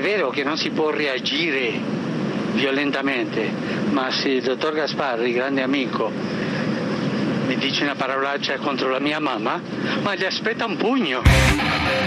vero che non si può reagire violentamente, ma se il dottor Gasparri, grande amico, mi dice una parolaccia contro la mia mamma, ma gli aspetta un pugno.